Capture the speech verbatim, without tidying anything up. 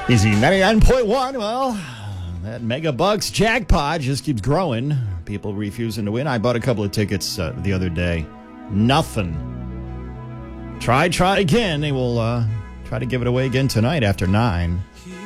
Easy ninety-nine point one. Well, that Mega Bucks jackpot just keeps growing. People refusing to win. I bought a couple of tickets uh, the other day. Nothing. Try, try again. They will uh, try to give it away again tonight after nine.